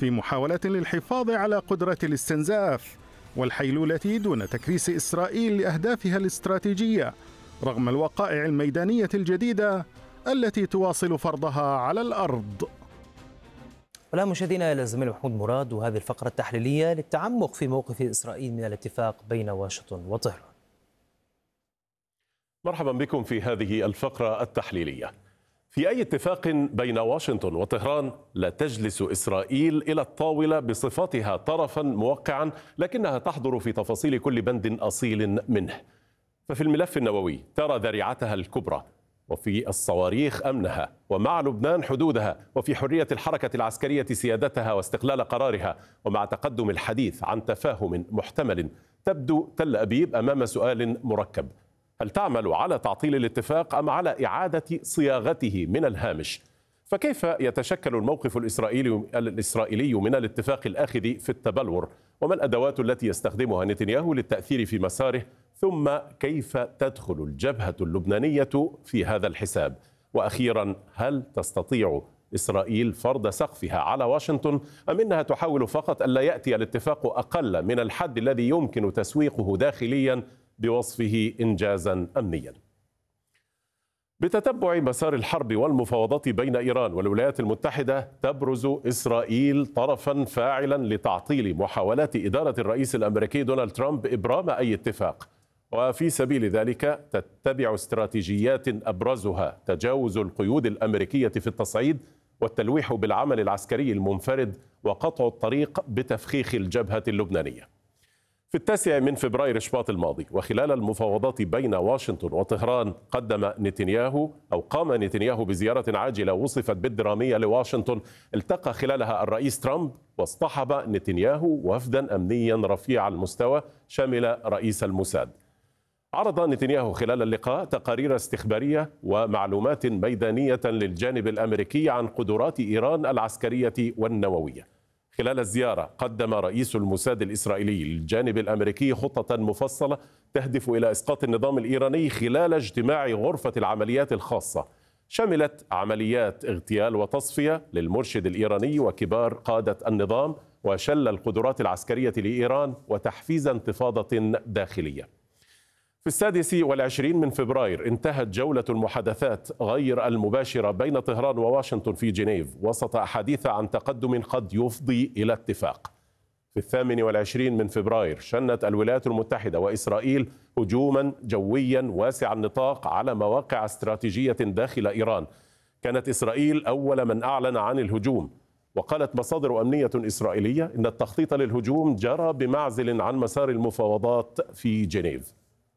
في محاولة للحفاظ على قدرة الاستنزاف والحيلولة دون تكريس إسرائيل لأهدافها الاستراتيجية رغم الوقائع الميدانية الجديدة التي تواصل فرضها على الأرض. والآن مشاهدينا إلى الزميل محمود مراد وهذه الفقرة التحليلية للتعمق في موقف إسرائيل من الاتفاق بين واشنطن وطهران. مرحبا بكم في هذه الفقرة التحليلية. في أي اتفاق بين واشنطن وطهران لا تجلس إسرائيل إلى الطاولة بصفتها طرفا موقعا، لكنها تحضر في تفاصيل كل بند أصيل منه. ففي الملف النووي ترى ذريعتها الكبرى، وفي الصواريخ أمنها، ومع لبنان حدودها، وفي حرية الحركة العسكرية سيادتها واستقلال قرارها. ومع تقدم الحديث عن تفاهم محتمل تبدو تل أبيب أمام سؤال مركب: هل تعمل على تعطيل الاتفاق أم على إعادة صياغته من الهامش؟ فكيف يتشكل الموقف الإسرائيلي من الاتفاق الآخذ في التبلور؟ وما الأدوات التي يستخدمها نتنياهو للتأثير في مساره؟ ثم كيف تدخل الجبهة اللبنانية في هذا الحساب؟ وأخيرا، هل تستطيع إسرائيل فرض سقفها على واشنطن أم إنها تحاول فقط ألا يأتي الاتفاق أقل من الحد الذي يمكن تسويقه داخليا بوصفه إنجازا أمنيا؟ بتتبع مسار الحرب والمفاوضات بين إيران والولايات المتحدة تبرز إسرائيل طرفا فاعلا لتعطيل محاولات إدارة الرئيس الأمريكي دونالد ترامب إبرام أي اتفاق، وفي سبيل ذلك تتبع استراتيجيات أبرزها تجاوز القيود الأمريكية في التصعيد والتلويح بالعمل العسكري المنفرد وقطع الطريق بتفخيخ الجبهة اللبنانية. في 9 فبراير شباط الماضي وخلال المفاوضات بين واشنطن وطهران قام نتنياهو بزيارة عاجلة وصفت بالدرامية لواشنطن، التقى خلالها الرئيس ترامب واصطحب نتنياهو وفدا أمنيا رفيع المستوى شامل رئيس الموساد. عرض نتنياهو خلال اللقاء تقارير استخبارية ومعلومات ميدانية للجانب الأمريكي عن قدرات إيران العسكرية والنووية. خلال الزيارة قدم رئيس الموساد الإسرائيلي للجانب الأمريكي خطة مفصلة تهدف إلى إسقاط النظام الإيراني خلال اجتماع غرفة العمليات الخاصة، شملت عمليات اغتيال وتصفية للمرشد الإيراني وكبار قادة النظام وشل القدرات العسكرية لإيران وتحفيز انتفاضة داخلية. في 26 فبراير انتهت جولة المحادثات غير المباشرة بين طهران وواشنطن في جنيف وسط أحاديث عن تقدم قد يفضي إلى اتفاق. في 28 فبراير شنت الولايات المتحدة وإسرائيل هجوما جويا واسع النطاق على مواقع استراتيجية داخل إيران. كانت إسرائيل أول من أعلن عن الهجوم، وقالت مصادر أمنية إسرائيلية إن التخطيط للهجوم جرى بمعزل عن مسار المفاوضات في جنيف.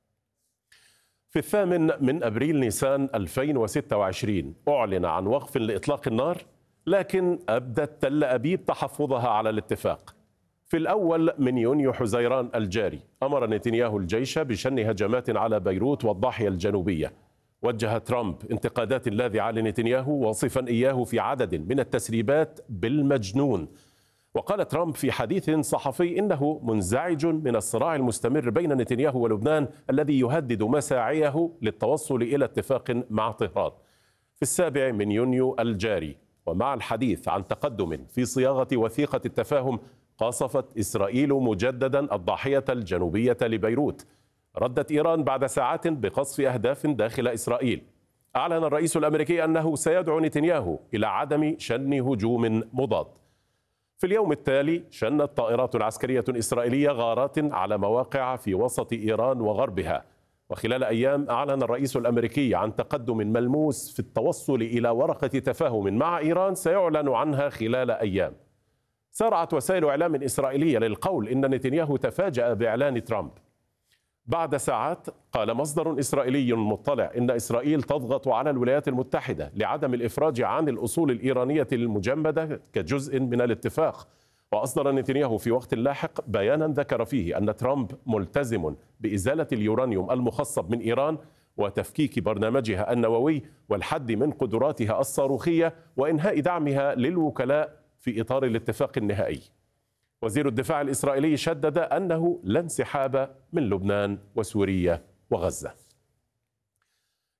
في 8 أبريل نيسان 2026 أعلن عن وقف لإطلاق النار، لكن أبدت تل أبيب تحفظها على الاتفاق. في 1 يونيو حزيران الجاري أمر نتنياهو الجيش بشن هجمات على بيروت والضاحية الجنوبية. وجه ترامب انتقادات لاذعة لنتنياهو واصفا إياه في عدد من التسريبات بالمجنون. وقال ترامب في حديث صحفي إنه منزعج من الصراع المستمر بين نتنياهو ولبنان الذي يهدد مساعيه للتوصل إلى اتفاق مع طهران. في 7 يونيو الجاري ومع الحديث عن تقدم في صياغة وثيقة التفاهم قاصفت إسرائيل مجددا الضاحية الجنوبية لبيروت. ردت إيران بعد ساعات بقصف أهداف داخل إسرائيل. أعلن الرئيس الأمريكي أنه سيدعو نتنياهو إلى عدم شن هجوم مضاد. في اليوم التالي شنت طائرات عسكرية إسرائيلية غارات على مواقع في وسط إيران وغربها. وخلال أيام أعلن الرئيس الأمريكي عن تقدم ملموس في التوصل إلى ورقة تفاهم مع إيران سيعلن عنها خلال أيام. سارعت وسائل إعلام إسرائيلية للقول إن نتنياهو تفاجأ بإعلان ترامب. بعد ساعات قال مصدر إسرائيلي مطلع إن إسرائيل تضغط على الولايات المتحدة لعدم الإفراج عن الأصول الإيرانية المجمدة كجزء من الاتفاق. وأصدر نتنياهو في وقت لاحق بيانا ذكر فيه أن ترامب ملتزم بإزالة اليورانيوم المخصب من إيران وتفكيك برنامجها النووي والحد من قدراتها الصاروخية وإنهاء دعمها للوكلاء في إطار الاتفاق النهائي. وزير الدفاع الإسرائيلي شدد أنه لا انسحاب من لبنان وسوريا وغزة.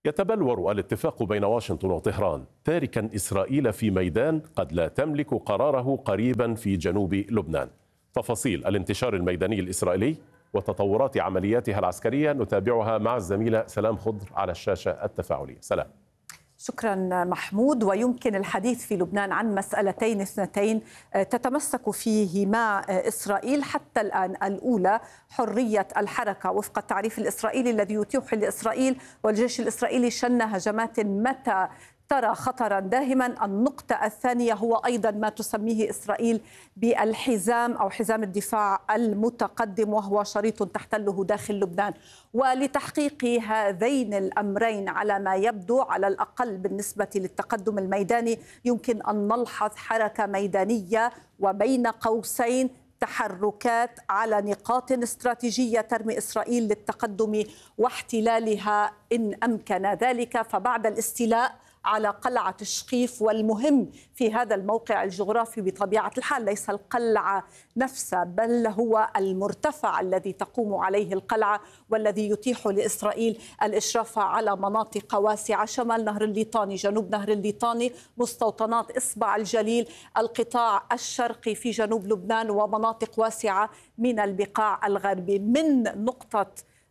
يتبلور الاتفاق بين واشنطن وطهران تاركا إسرائيل في ميدان قد لا تملك قراره قريبا في جنوب لبنان. تفاصيل الانتشار الميداني الإسرائيلي وتطورات عملياتها العسكرية نتابعها مع الزميلة سلام خضر على الشاشة التفاعلية. سلام. شكرا محمود. ويمكن الحديث في لبنان عن مسألتين اثنتين تتمسك فيهما إسرائيل حتى الآن. الأولى حرية الحركة وفق التعريف الإسرائيلي الذي يتيح لإسرائيل والجيش الإسرائيلي شن هجمات متى ترى خطرا داهما. النقطة الثانية هو أيضا ما تسميه إسرائيل بالحزام أو حزام الدفاع المتقدم، وهو شريط تحتله داخل لبنان. ولتحقيق هذين الأمرين على ما يبدو على الأقل بالنسبة للتقدم الميداني يمكن أن نلحظ حركة ميدانية وبين قوسين تحركات على نقاط استراتيجية ترمي إسرائيل للتقدم واحتلالها إن أمكن ذلك. فبعد الاستيلاء على قلعة شقيف، والمهم في هذا الموقع الجغرافي بطبيعة الحال ليس القلعة نفسها بل هو المرتفع الذي تقوم عليه القلعة والذي يتيح لإسرائيل الإشراف على مناطق واسعة: شمال نهر الليطاني، جنوب نهر الليطاني، مستوطنات إصبع الجليل، القطاع الشرقي في جنوب لبنان، ومناطق واسعة من البقاع الغربي. من نقطة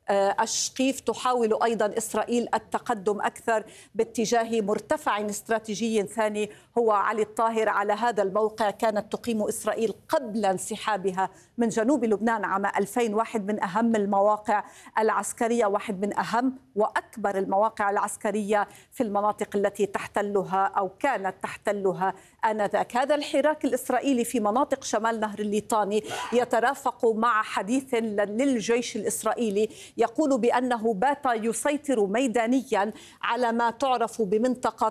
الشقيف تحاول أيضا إسرائيل التقدم أكثر باتجاه مرتفع استراتيجي ثاني هو علي الطاهر. على هذا الموقع كانت تقيم إسرائيل قبل انسحابها من جنوب لبنان عام 2001 من أهم المواقع العسكرية، واحد من أهم وأكبر المواقع العسكرية في المناطق التي تحتلها أو كانت تحتلها آنذاك. هذا الحراك الإسرائيلي في مناطق شمال نهر الليطاني يترافق مع حديث للجيش الإسرائيلي يقول بأنه بات يسيطر ميدانيا على ما تعرف بمنطقة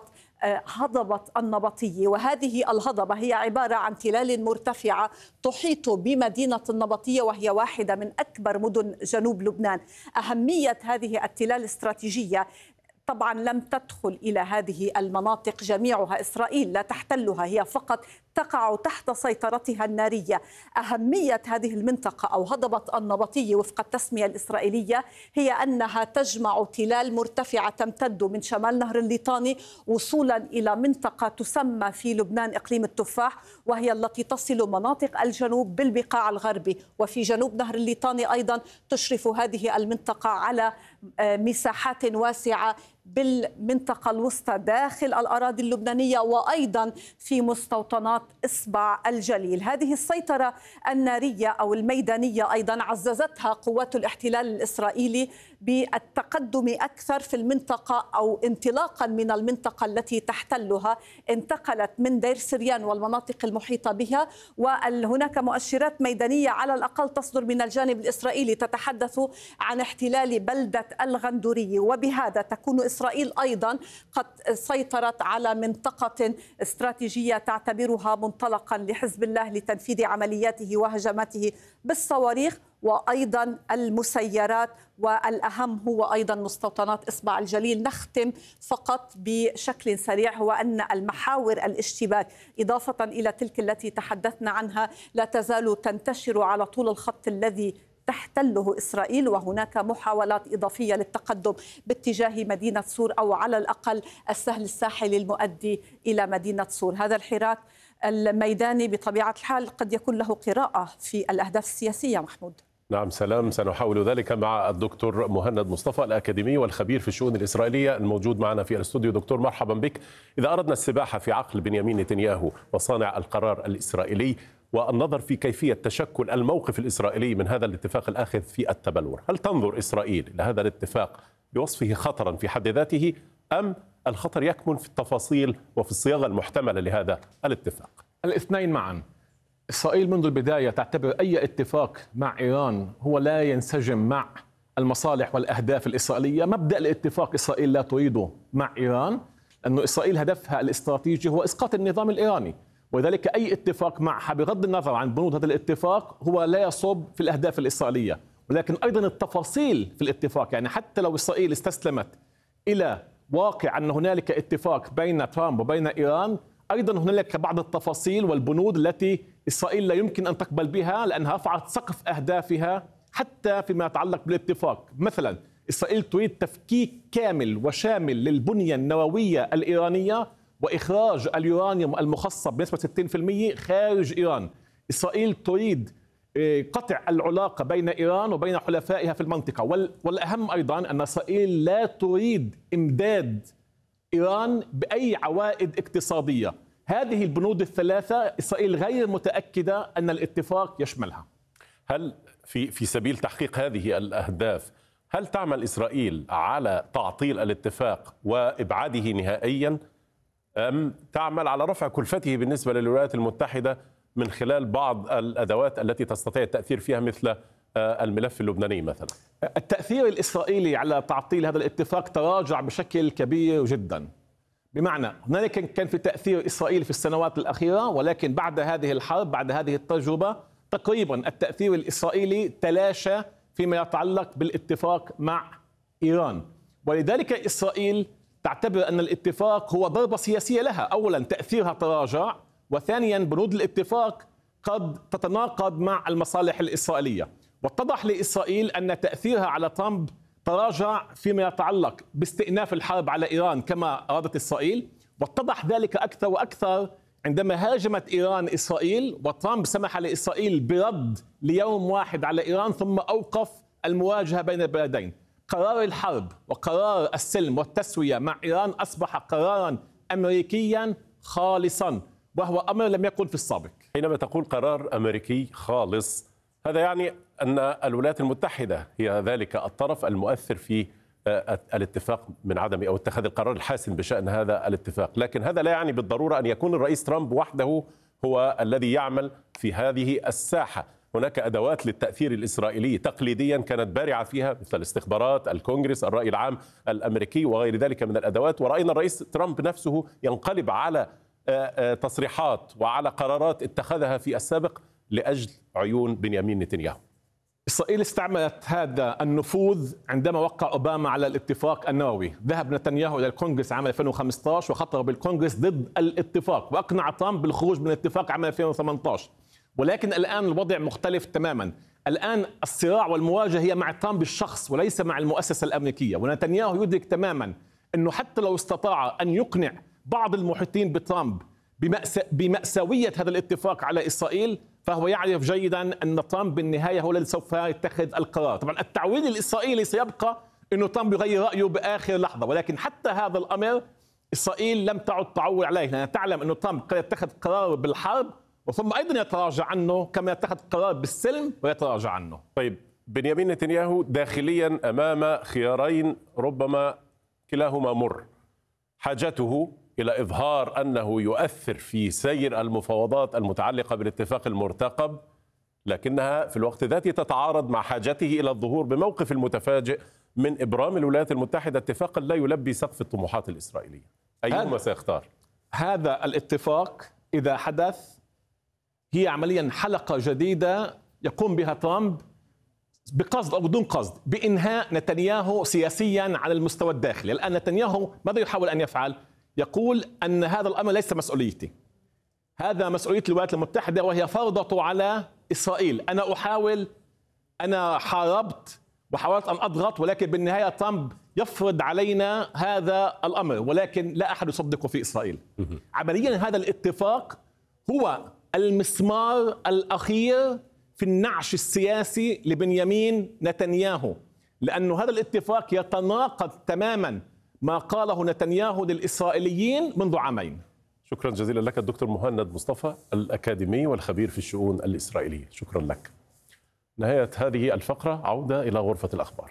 هضبة النبطية، وهذه الهضبة هي عبارة عن تلال مرتفعة تحيط بمدينة النبطية وهي واحدة من أكبر مدن جنوب لبنان. أهمية هذه التلال الاستراتيجية طبعا لم تدخل إلى هذه المناطق جميعها إسرائيل، لا تحتلها، هي فقط تقع تحت سيطرتها النارية. أهمية هذه المنطقة أو هضبة النبطية وفق التسمية الإسرائيلية هي أنها تجمع تلال مرتفعة تمتد من شمال نهر الليطاني وصولا إلى منطقة تسمى في لبنان إقليم التفاح، وهي التي تصل مناطق الجنوب بالبقاع الغربي. وفي جنوب نهر الليطاني أيضا تشرف هذه المنطقة على مساحات واسعة بالمنطقة الوسطى داخل الأراضي اللبنانية وأيضا في مستوطنات إصبع الجليل. هذه السيطرة النارية أو الميدانية أيضا عززتها قوات الاحتلال الإسرائيلي بالتقدم أكثر في المنطقة أو انطلاقا من المنطقة التي تحتلها انتقلت من دير سريان والمناطق المحيطة بها، وهناك مؤشرات ميدانية على الأقل تصدر من الجانب الإسرائيلي تتحدث عن احتلال بلدة الغندورية. وبهذا تكون إسرائيل أيضا قد سيطرت على منطقة استراتيجية تعتبرها منطلقا لحزب الله لتنفيذ عملياته وهجماته بالصواريخ وأيضا المسيرات، والأهم هو أيضا مستوطنات إصبع الجليل. نختم فقط بشكل سريع هو أن المحاور الاشتباك إضافة إلى تلك التي تحدثنا عنها لا تزال تنتشر على طول الخط الذي تحتله إسرائيل، وهناك محاولات إضافية للتقدم باتجاه مدينة صور أو على الأقل السهل الساحلي المؤدي إلى مدينة صور. هذا الحراك الميداني بطبيعة الحال قد يكون له قراءة في الأهداف السياسية. محمود. نعم سلام، سنحاول ذلك مع الدكتور مهند مصطفى الأكاديمي والخبير في الشؤون الإسرائيلية الموجود معنا في الاستوديو. دكتور مرحبا بك. إذا أردنا السباحة في عقل بنيامين نتنياهو وصانع القرار الإسرائيلي والنظر في كيفية تشكل الموقف الإسرائيلي من هذا الاتفاق الآخذ في التبلور، هل تنظر إسرائيل إلى هذا الاتفاق بوصفه خطرا في حد ذاته أم الخطر يكمن في التفاصيل وفي الصياغة المحتملة لهذا الاتفاق؟ الاثنين معا. إسرائيل منذ البداية تعتبر أي اتفاق مع إيران هو لا ينسجم مع المصالح والأهداف الإسرائيلية. مبدأ الاتفاق إسرائيل لا تريده مع إيران، لأن إسرائيل هدفها الاستراتيجي هو إسقاط النظام الإيراني، ولذلك أي اتفاق معها بغض النظر عن بنود هذا الاتفاق هو لا يصب في الأهداف الإسرائيلية. ولكن أيضا التفاصيل في الاتفاق، يعني حتى لو إسرائيل استسلمت إلى واقع أن هنالك اتفاق بين ترامب وبين إيران، أيضا هنالك بعض التفاصيل والبنود التي إسرائيل لا يمكن أن تقبل بها لأنها رفعت سقف أهدافها حتى فيما يتعلق بالاتفاق. مثلا إسرائيل تريد تفكيك كامل وشامل للبنية النووية الإيرانية وإخراج اليورانيوم المخصب بنسبة 60% خارج إيران. إسرائيل تريد قطع العلاقة بين إيران وبين حلفائها في المنطقة، والأهم أيضا أن إسرائيل لا تريد إمداد إيران بأي عوائد اقتصادية. هذه البنود الثلاثة إسرائيل غير متأكدة أن الاتفاق يشملها. هل في سبيل تحقيق هذه الأهداف هل تعمل إسرائيل على تعطيل الاتفاق وإبعاده نهائيا، أم تعمل على رفع كلفته بالنسبة للولايات المتحدة من خلال بعض الأدوات التي تستطيع التأثير فيها مثل الملف اللبناني مثلا؟ التأثير الإسرائيلي على تعطيل هذا الاتفاق تراجع بشكل كبير جدا. بمعنى هنالك كان في تأثير إسرائيل في السنوات الأخيرة، ولكن بعد هذه الحرب، بعد هذه التجربة، تقريبا التأثير الإسرائيلي تلاشى فيما يتعلق بالاتفاق مع إيران. ولذلك إسرائيل تعتبر أن الاتفاق هو ضربة سياسية لها. أولا تأثيرها تراجع، وثانيا بنود الاتفاق قد تتناقض مع المصالح الإسرائيلية. واتضح لإسرائيل أن تأثيرها على ترامب تراجع فيما يتعلق باستئناف الحرب على إيران كما أرادت إسرائيل، واتضح ذلك أكثر وأكثر عندما هاجمت إيران إسرائيل، وترامب سمح لإسرائيل برد ليوم واحد على إيران ثم أوقف المواجهة بين البلدين. قرار الحرب وقرار السلم والتسوية مع إيران أصبح قرارا أمريكيا خالصا، وهو أمر لم يكن في السابق. حينما تقول قرار أمريكي خالص، هذا يعني أن الولايات المتحدة هي ذلك الطرف المؤثر في الاتفاق من عدم أو اتخاذ القرار الحاسم بشأن هذا الاتفاق، لكن هذا لا يعني بالضرورة أن يكون الرئيس ترامب وحده هو الذي يعمل في هذه الساحة. هناك أدوات للتأثير الإسرائيلي تقليديا كانت بارعة فيها مثل الاستخبارات، الكونغرس، الرأي العام الأمريكي وغير ذلك من الأدوات، ورأينا الرئيس ترامب نفسه ينقلب على تصريحات وعلى قرارات اتخذها في السابق لأجل عيون بنيامين نتنياهو. إسرائيل استعملت هذا النفوذ عندما وقع أوباما على الاتفاق النووي. ذهب نتنياهو إلى الكونغرس عام 2015 وخطر بالكونغرس ضد الاتفاق، وأقنع ترامب بالخروج من الاتفاق عام 2018. ولكن الآن الوضع مختلف تماما. الآن الصراع والمواجهة هي مع ترامب الشخص وليس مع المؤسسة الأمريكية. ونتنياهو يدرك تماما أنه حتى لو استطاع أن يقنع بعض المحيطين بترامب بمأساوية هذا الاتفاق على إسرائيل، فهو يعرف جيدا أن ترامب بالنهاية هو الذي سوف يتخذ القرار. طبعا التعويل الإسرائيلي سيبقى أنه ترامب يغير رأيه بآخر لحظة، ولكن حتى هذا الأمر إسرائيل لم تعد تعول عليه، لأنها تعلم أنه ترامب قد يتخذ قرار بالحرب وثم أيضا يتراجع عنه، كما يتخذ قرار بالسلم ويتراجع عنه. طيب، بنيامين نتنياهو داخليا أمام خيارين ربما كلاهما مر. حاجته إلى إظهار أنه يؤثر في سير المفاوضات المتعلقة بالاتفاق المرتقب، لكنها في الوقت ذاته تتعارض مع حاجته إلى الظهور بموقف المتفاجئ من إبرام الولايات المتحدة اتفاقا لا يلبي سقف الطموحات الإسرائيلية. أيهما سيختار؟ هذا الاتفاق إذا حدث هي عمليا حلقة جديدة يقوم بها ترامب بقصد أو بدون قصد بإنهاء نتنياهو سياسيا على المستوى الداخلي. الآن نتنياهو ماذا يحاول أن يفعل؟ يقول أن هذا الأمر ليس مسؤوليتي، هذا مسؤولية الولايات المتحدة وهي فرضته على إسرائيل. أنا حاربت وحاولت أن أضغط، ولكن بالنهاية ترامب يفرض علينا هذا الأمر، ولكن لا أحد يصدقه في إسرائيل. عمليا هذا الاتفاق هو المسمار الأخير في النعش السياسي لبنيامين نتنياهو، لأن هذا الاتفاق يتناقض تماما ما قاله نتنياهو للإسرائيليين منذ عامين. شكرا جزيلا لك الدكتور مهند مصطفى، الأكاديمي والخبير في الشؤون الإسرائيلية. شكرا لك. نهاية هذه الفقرة، عودة إلى غرفة الأخبار.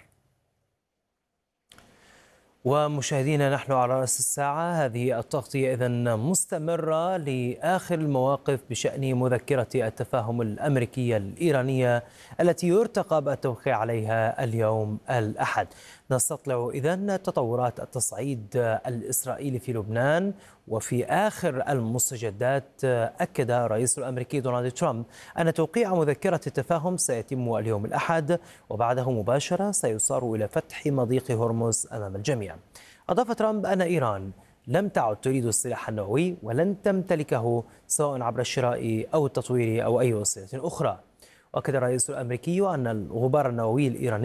ومشاهدينا، نحن على رأس الساعة. هذه التغطية إذن مستمرة لآخر المواقف بشأن مذكرة التفاهم الأمريكية الإيرانية التي يرتقب التوقيع عليها اليوم الأحد. نستطلع إذن تطورات التصعيد الإسرائيلي في لبنان، وفي آخر المستجدات أكد الرئيس الأمريكي دونالد ترامب أن توقيع مذكرة التفاهم سيتم اليوم الأحد، وبعده مباشرة سيصار إلى فتح مضيق هرمز أمام الجميع. أضاف ترامب أن إيران لم تعد تريد السلاح النووي ولن تمتلكه سواء عبر الشراء أو التطوير أو أي وسيلة أخرى. وأكد الرئيس الأمريكي أن الغبار النووي الإيراني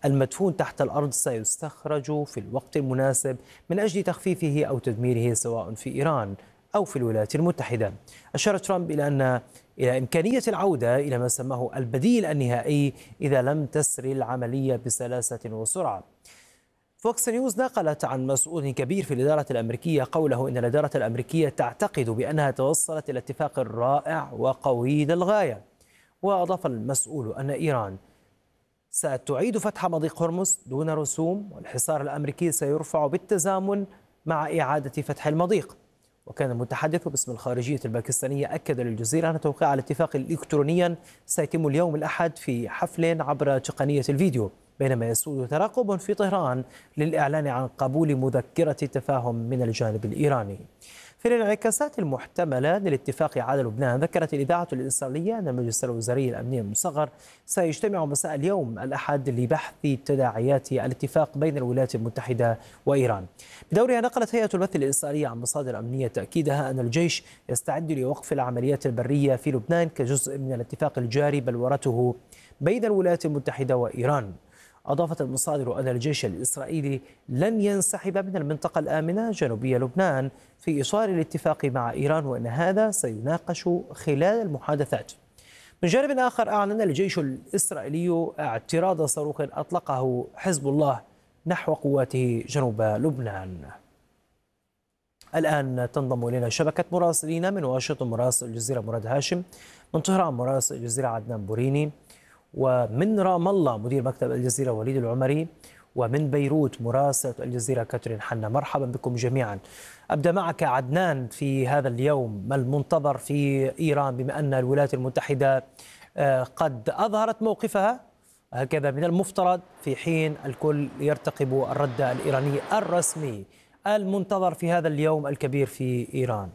المدفون تحت الأرض سيستخرج في الوقت المناسب من أجل تخفيفه أو تدميره سواء في إيران أو في الولايات المتحدة. أشار ترامب إلى إمكانية العودة إلى ما سماه البديل النهائي إذا لم تسر العملية بسلاسة وسرعة. فوكس نيوز نقلت عن مسؤول كبير في الإدارة الأمريكية قوله إن الإدارة الأمريكية تعتقد بأنها توصلت إلى اتفاق رائع وقوي للغاية. وأضاف المسؤول أن إيران ستعيد فتح مضيق هرمز دون رسوم، والحصار الأمريكي سيرفع بالتزامن مع إعادة فتح المضيق. وكان المتحدث باسم الخارجية الباكستانية أكد للجزيرة أن توقيع الاتفاق الإلكترونيا سيتم اليوم الأحد في حفل عبر تقنية الفيديو، بينما يسود ترقب في طهران للإعلان عن قبول مذكرة تفاهم من الجانب الإيراني. في الانعكاسات المحتملة للاتفاق على لبنان، ذكرت الإذاعة الإسرائيلية أن المجلس الوزاري الأمني المصغر سيجتمع مساء اليوم الأحد لبحث تداعيات الاتفاق بين الولايات المتحدة وإيران. بدورها نقلت هيئة البث الإسرائيلية عن مصادر أمنية تأكيدها أن الجيش يستعد لوقف العمليات البرية في لبنان كجزء من الاتفاق الجاري بلورته بين الولايات المتحدة وإيران. أضافت المصادر أن الجيش الإسرائيلي لن ينسحب من المنطقة الآمنة جنوبي لبنان في إطار الاتفاق مع إيران، وأن هذا سيناقش خلال المحادثات. من جانب آخر، أعلن الجيش الإسرائيلي اعتراض صاروخ أطلقه حزب الله نحو قواته جنوب لبنان. الآن تنضم إلينا شبكة مراسلين: من واشنطن مراسل الجزيرة مراد هاشم، من طهران مراسل الجزيرة عدنان بوريني، ومن رام الله مدير مكتب الجزيرة وليد العمري، ومن بيروت مراسلة الجزيرة كاترين حنا. مرحبا بكم جميعا. أبدأ معك عدنان، في هذا اليوم ما المنتظر في إيران بما أن الولايات المتحدة قد أظهرت موقفها هكذا من المفترض في حين الكل يرتقب الرد الإيراني الرسمي؟ المنتظر في هذا اليوم الكبير في إيران.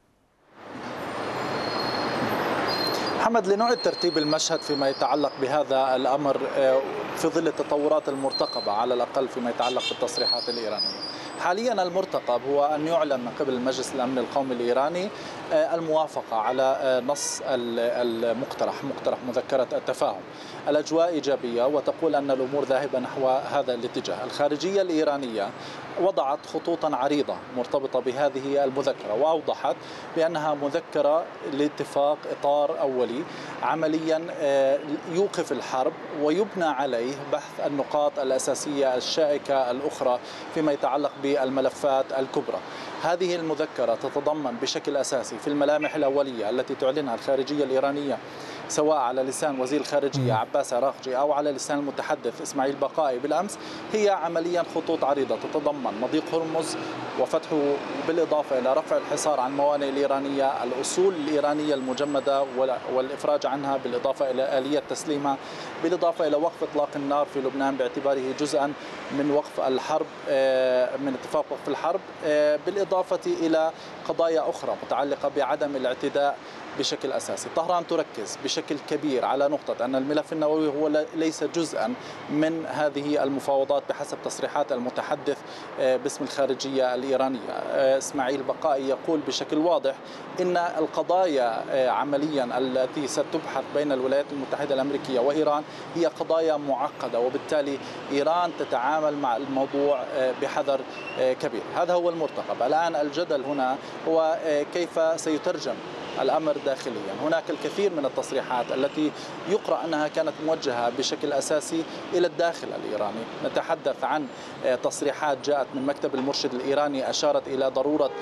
محمد، لنعيد ترتيب المشهد فيما يتعلق بهذا الأمر في ظل التطورات المرتقبة على الأقل فيما يتعلق بالتصريحات الإيرانية. حاليا المرتقب هو أن يعلن من قبل المجلس الأمن القومي الإيراني الموافقة على نص مقترح مذكرة التفاهم. الأجواء إيجابية وتقول أن الأمور ذاهبة نحو هذا الاتجاه. الخارجية الإيرانية وضعت خطوطا عريضة مرتبطة بهذه المذكرة، وأوضحت بأنها مذكرة لاتفاق إطار أولي عمليا يوقف الحرب ويبنى عليه بحث النقاط الأساسية الشائكة الأخرى فيما يتعلق بالملفات الكبرى. هذه المذكرة تتضمن بشكل أساسي في الملامح الأولية التي تعلنها الخارجية الإيرانية سواء على لسان وزير الخارجية عباس عراقجي أو على لسان المتحدث إسماعيل بقائي بالأمس، هي عمليا خطوط عريضة تتضمن مضيق هرمز وفتحه، بالإضافة إلى رفع الحصار عن الموانئ الإيرانية، الأصول الإيرانية المجمدة والإفراج عنها، بالإضافة إلى آلية تسليمها، بالإضافة إلى وقف إطلاق النار في لبنان باعتباره جزءا من وقف الحرب، من اتفاق وقف الحرب، بالإضافة إلى قضايا أخرى متعلقة بعدم الاعتداء بشكل أساسي. طهران تركز بشكل كبير على نقطة أن الملف النووي هو ليس جزءا من هذه المفاوضات بحسب تصريحات المتحدث باسم الخارجية الإيرانية إسماعيل بقائي. يقول بشكل واضح إن القضايا عمليا التي ستبحث بين الولايات المتحدة الأمريكية وإيران هي قضايا معقدة، وبالتالي إيران تتعامل مع الموضوع بحذر كبير. هذا هو المرتقب. الآن الجدل هنا هو كيف سيترجم الأمر داخليا. هناك الكثير من التصريحات التي يقرأ أنها كانت موجهة بشكل أساسي إلى الداخل الإيراني. نتحدث عن تصريحات جاءت من مكتب المرشد الإيراني أشارت إلى ضرورة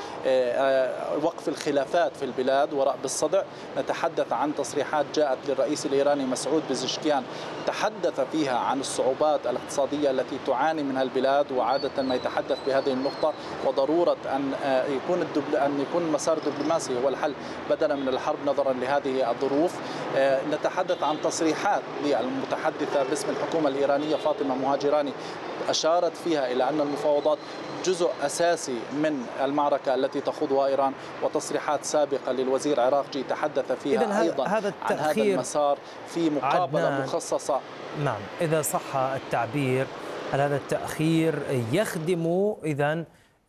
وقف الخلافات في البلاد وراء بالصدع. نتحدث عن تصريحات جاءت للرئيس الإيراني مسعود بزشكيان تحدث فيها عن الصعوبات الاقتصادية التي تعاني منها البلاد، وعادة ما يتحدث بهذه النقطة وضرورة أن يكون المسار الدبلوماسي هو الحل بدلا من الحرب نظرا لهذه الظروف. نتحدث عن تصريحات للمتحدثة باسم الحكومة الإيرانية فاطمة مهاجراني أشارت فيها إلى أن المفاوضات جزء أساسي من المعركة التي تخوضها إيران، وتصريحات سابقة للوزير عراقجي تحدث فيها أيضا عن هذا المسار في مقابلة مخصصة. نعم، إذا صح التعبير، هل هذا التأخير يخدم إذن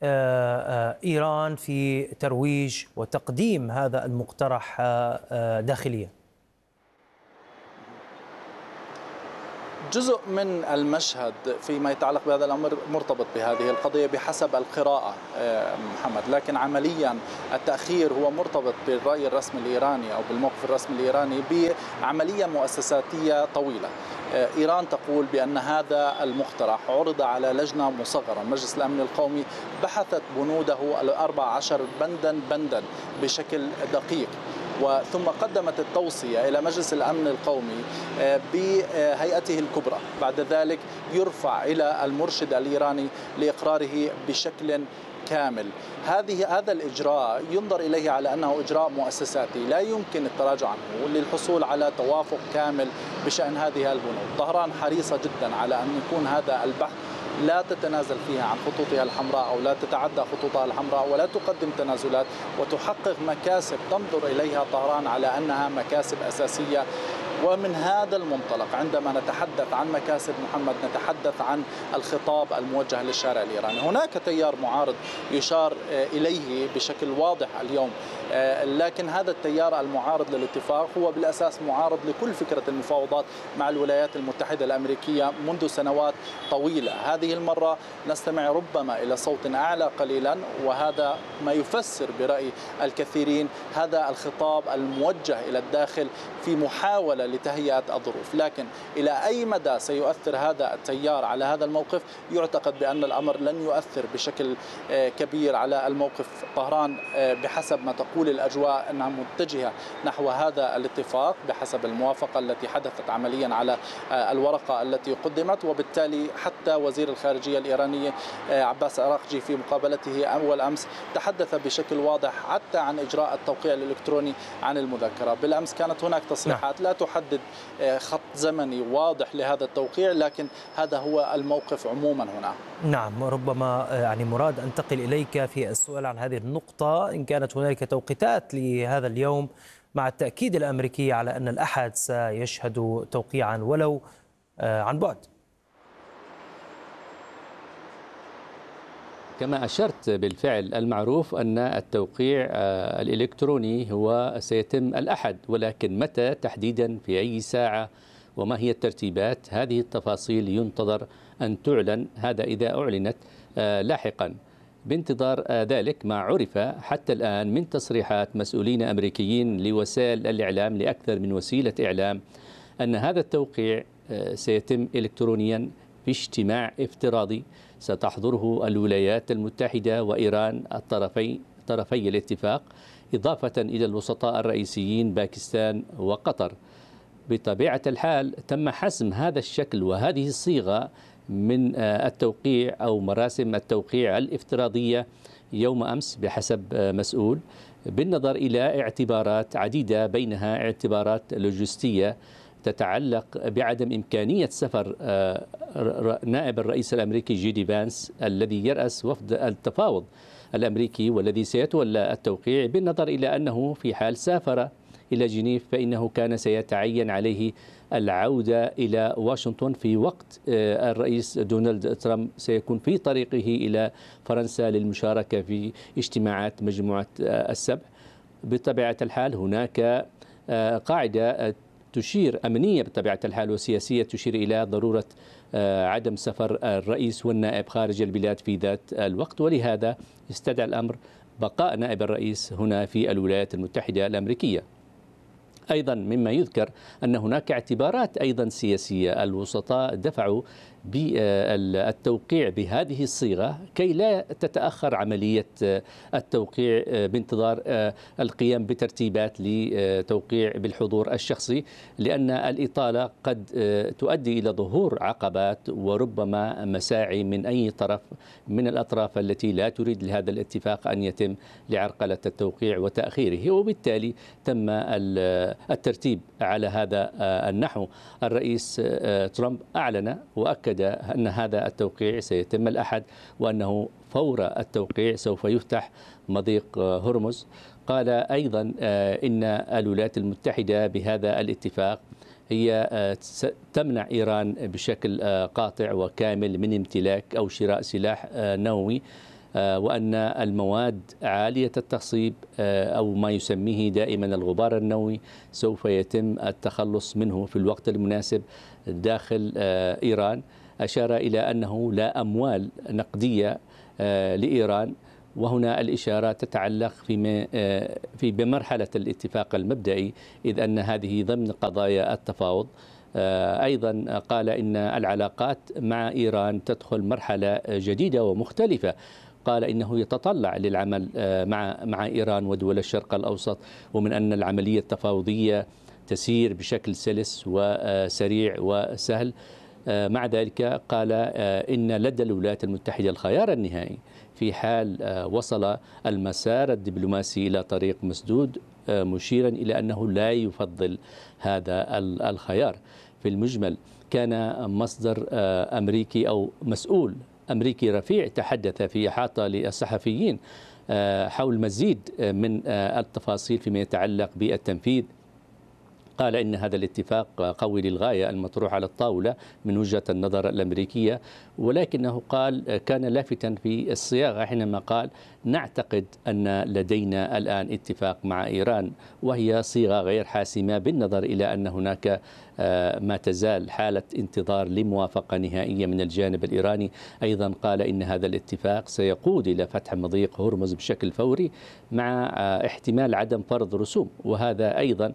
إيران في ترويج وتقديم هذا المقترح داخليا؟ جزء من المشهد فيما يتعلق بهذا الأمر مرتبط بهذه القضية بحسب القراءة محمد، لكن عمليا التأخير هو مرتبط بالرأي الرسمي الإيراني أو بالموقف الرسمي الإيراني بعملية مؤسساتية طويلة. إيران تقول بأن هذا المقترح عرض على لجنة مصغرة، مجلس الأمن القومي بحثت بنوده 14 بندا بشكل دقيق، وثم قدمت التوصية إلى مجلس الأمن القومي بهيئته الكبرى. بعد ذلك يرفع إلى المرشد الإيراني لإقراره بشكل كامل. هذا الإجراء ينظر إليه على أنه إجراء مؤسساتي لا يمكن التراجع عنه للحصول على توافق كامل بشأن هذه البنود. طهران حريصة جدا على أن يكون هذا البحث لا تتنازل فيها عن خطوطها الحمراء أو لا تتعدى خطوطها الحمراء ولا تقدم تنازلات، وتحقق مكاسب تنظر إليها طهران على أنها مكاسب أساسية. ومن هذا المنطلق عندما نتحدث عن مكاسب محمد نتحدث عن الخطاب الموجه للشارع الإيراني. هناك تيار معارض يشار إليه بشكل واضح اليوم، لكن هذا التيار المعارض للاتفاق هو بالأساس معارض لكل فكرة المفاوضات مع الولايات المتحدة الأمريكية منذ سنوات طويلة. هذه المرة نستمع ربما إلى صوت أعلى قليلا، وهذا ما يفسر برأي الكثيرين هذا الخطاب الموجه إلى الداخل في محاولة لتهيئة الظروف. لكن إلى أي مدى سيؤثر هذا التيار على هذا الموقف؟ يعتقد بأن الأمر لن يؤثر بشكل كبير على الموقف. طهران بحسب ما تقول الأجواء أنها متجهة نحو هذا الاتفاق بحسب الموافقة التي حدثت عمليا على الورقة التي قدمت، وبالتالي حتى وزير الخارجية الإيراني عباس أراغجي في مقابلته أول أمس تحدث بشكل واضح حتى عن إجراء التوقيع الإلكتروني عن المذكرة. بالأمس كانت هناك تصريحات لا تحدد خط زمني واضح لهذا التوقيع، لكن هذا هو الموقف عموما هنا. نعم، ربما يعني مراد أنتقل إليك في السؤال عن هذه النقطة. إن كانت هنالك توقيتات لهذا اليوم مع التأكيد الأمريكي على أن الأحد سيشهد توقيعا ولو عن بعد. كما أشرت بالفعل المعروف أن التوقيع الإلكتروني هو سيتم الأحد، ولكن متى تحديدا في أي ساعة وما هي الترتيبات هذه التفاصيل ينتظر أن تعلن، هذا إذا أعلنت لاحقا. بانتظار ذلك ما عرف حتى الآن من تصريحات مسؤولين أمريكيين لوسائل الإعلام لأكثر من وسيلة إعلام أن هذا التوقيع سيتم إلكترونيا في اجتماع افتراضي ستحضره الولايات المتحدة وإيران طرفي الاتفاق، إضافة إلى الوسطاء الرئيسيين باكستان وقطر. بطبيعة الحال تم حسم هذا الشكل وهذه الصيغة من التوقيع أو مراسم التوقيع الافتراضية يوم أمس بحسب مسؤول، بالنظر إلى اعتبارات عديدة، بينها اعتبارات لوجستية تتعلق بعدم إمكانية سفر نائب الرئيس الأمريكي جي دي فانس الذي يرأس وفد التفاوض الأمريكي والذي سيتولى التوقيع، بالنظر إلى أنه في حال سافر إلى جنيف فإنه كان سيتعين عليه العودة إلى واشنطن في وقت الرئيس دونالد ترامب سيكون في طريقه إلى فرنسا للمشاركة في اجتماعات مجموعة السبع. بطبيعة الحال هناك قاعدة تشير أمنية بطبيعة الحال وسياسية تشير إلى ضرورة عدم سفر الرئيس والنائب خارج البلاد في ذات الوقت، ولهذا استدعى الأمر بقاء نائب الرئيس هنا في الولايات المتحدة الأمريكية. أيضا مما يذكر أن هناك اعتبارات أيضا سياسية، الوسطاء دفعوا بالتوقيع بهذه الصيغة كي لا تتأخر عملية التوقيع بانتظار القيام بترتيبات لتوقيع بالحضور الشخصي، لأن الإطالة قد تؤدي إلى ظهور عقبات وربما مساعي من أي طرف من الأطراف التي لا تريد لهذا الاتفاق أن يتم لعرقلة التوقيع وتأخيره، وبالتالي تم الترتيب على هذا النحو. الرئيس ترامب أعلن وأكد أن هذا التوقيع سيتم الأحد، وأنه فور التوقيع سوف يفتح مضيق هرمز. قال أيضا إن الولايات المتحدة بهذا الاتفاق هي تمنع إيران بشكل قاطع وكامل من امتلاك أو شراء سلاح نووي، وأن المواد عالية التصيب أو ما يسميه دائما الغبار النووي سوف يتم التخلص منه في الوقت المناسب داخل إيران. أشار إلى أنه لا أموال نقدية لإيران، وهنا الإشارة تتعلق في بمرحلة الاتفاق المبدئي، إذ أن هذه ضمن قضايا التفاوض. أيضا قال إن العلاقات مع إيران تدخل مرحلة جديدة ومختلفة. قال إنه يتطلع للعمل مع إيران ودول الشرق الأوسط، ومن أن العملية التفاوضية تسير بشكل سلس وسريع وسهل. مع ذلك قال إن لدى الولايات المتحدة الخيار النهائي في حال وصل المسار الدبلوماسي إلى طريق مسدود، مشيرا إلى أنه لا يفضل هذا الخيار. في المجمل كان مصدر أمريكي أو مسؤول أمريكي رفيع تحدث في إحاطة للصحفيين حول مزيد من التفاصيل فيما يتعلق بالتنفيذ. قال إن هذا الاتفاق قوي للغاية المطروح على الطاولة من وجهة النظر الأمريكية، ولكنه قال كان لافتا في الصياغة حينما قال نعتقد أن لدينا الآن اتفاق مع إيران، وهي صيغة غير حاسمة بالنظر إلى أن هناك ما تزال حالة انتظار لموافقة نهائية من الجانب الإيراني. أيضا قال إن هذا الاتفاق سيقود إلى فتح مضيق هرمز بشكل فوري مع احتمال عدم فرض رسوم، وهذا أيضا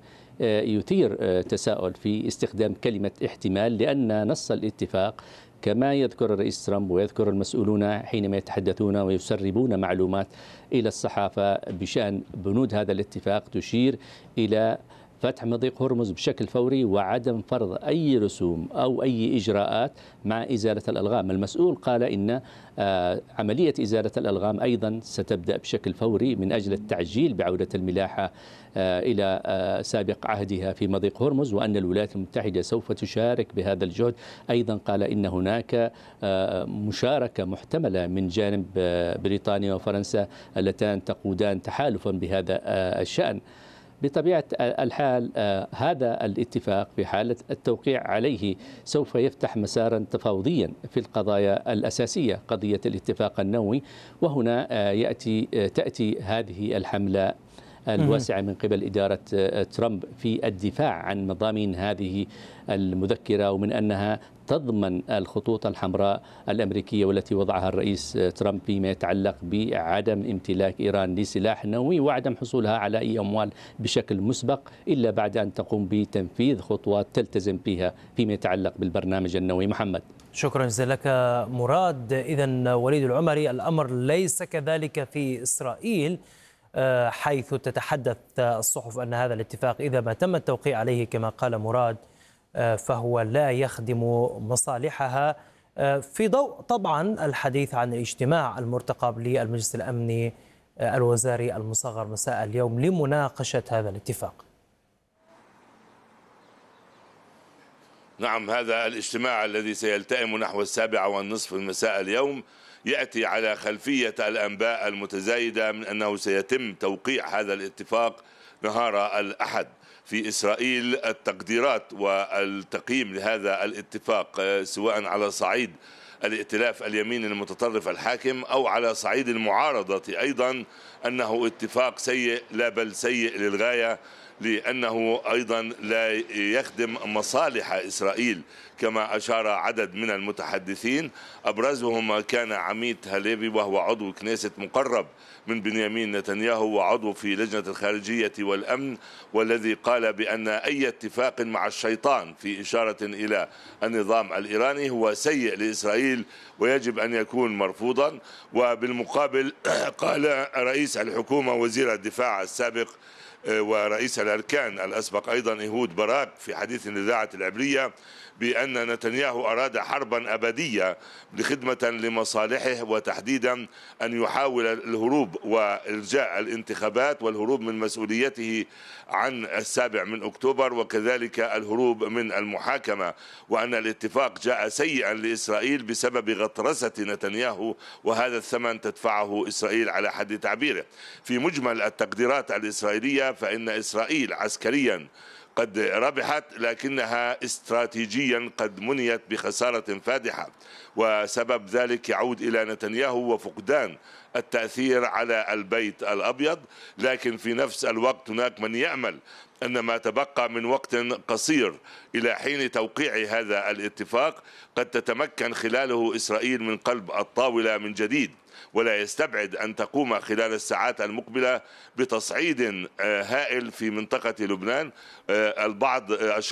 يثير تساؤل في استخدام كلمة احتمال، لأن نص الاتفاق كما يذكر الرئيس ترامب ويذكر المسؤولون حينما يتحدثون ويسربون معلومات إلى الصحافة بشأن بنود هذا الاتفاق تشير إلى فتح مضيق هرمز بشكل فوري وعدم فرض أي رسوم أو أي إجراءات مع إزالة الألغام. المسؤول قال إن عملية إزالة الألغام أيضا ستبدأ بشكل فوري من أجل التعجيل بعودة الملاحة إلى سابق عهدها في مضيق هرمز، وأن الولايات المتحدة سوف تشارك بهذا الجهد. أيضا قال إن هناك مشاركة محتملة من جانب بريطانيا وفرنسا اللتان تقودان تحالفا بهذا الشأن. بطبيعة الحال هذا الاتفاق في حالة التوقيع عليه سوف يفتح مسارا تفاوضيا في القضايا الأساسية، قضية الاتفاق النووي، وهنا تأتي هذه الحملة الواسعة من قبل إدارة ترامب في الدفاع عن مضامين هذه المذكرة، ومن أنها تضمن الخطوط الحمراء الأمريكية والتي وضعها الرئيس ترامب فيما يتعلق بعدم امتلاك إيران لسلاح نووي وعدم حصولها على أي أموال بشكل مسبق إلا بعد أن تقوم بتنفيذ خطوات تلتزم بها فيما يتعلق بالبرنامج النووي. محمد، شكرا جزيلا لك مراد. إذن وليد العمري، الأمر ليس كذلك في إسرائيل، حيث تتحدث الصحف أن هذا الاتفاق إذا ما تم التوقيع عليه كما قال مراد فهو لا يخدم مصالحها، في ضوء طبعا الحديث عن الاجتماع المرتقب للمجلس الأمني الوزاري المصغر مساء اليوم لمناقشة هذا الاتفاق. نعم، هذا الاجتماع الذي سيلتئم نحو 7:30 مساء اليوم يأتي على خلفية الأنباء المتزايدة من أنه سيتم توقيع هذا الاتفاق نهار الأحد. في إسرائيل التقديرات والتقييم لهذا الاتفاق سواء على صعيد الائتلاف اليميني المتطرف الحاكم أو على صعيد المعارضة أيضا أنه اتفاق سيء، لا بل سيء للغاية، لأنه أيضا لا يخدم مصالح إسرائيل كما أشار عدد من المتحدثين، أبرزهم كان عميد هاليفي وهو عضو كنيسة مقرب من بنيامين نتنياهو وعضو في لجنة الخارجية والأمن، والذي قال بأن أي اتفاق مع الشيطان في إشارة إلى النظام الإيراني هو سيء لإسرائيل ويجب أن يكون مرفوضا. وبالمقابل قال رئيس الحكومة وزير الدفاع السابق ورئيس الأركان الأسبق أيضا إيهود باراك في حديث الإذاعة العبرية بأن نتنياهو أراد حربا أبدية لخدمة لمصالحه، وتحديدا أن يحاول الهروب وإلجاء الانتخابات والهروب من مسؤوليته عن 7 أكتوبر وكذلك الهروب من المحاكمة، وأن الاتفاق جاء سيئا لإسرائيل بسبب غطرسة نتنياهو، وهذا الثمن تدفعه إسرائيل على حد تعبيره. في مجمل التقديرات الإسرائيلية فإن إسرائيل عسكريا قد ربحت، لكنها استراتيجيا قد منيت بخسارة فادحة، وسبب ذلك يعود إلى نتنياهو وفقدان التأثير على البيت الأبيض. لكن في نفس الوقت هناك من يأمل أن ما تبقى من وقت قصير إلى حين توقيع هذا الاتفاق قد تتمكن خلاله إسرائيل من قلب الطاولة من جديد، ولا يستبعد أن تقوم خلال الساعات المقبلة بتصعيد هائل في منطقة لبنان. البعض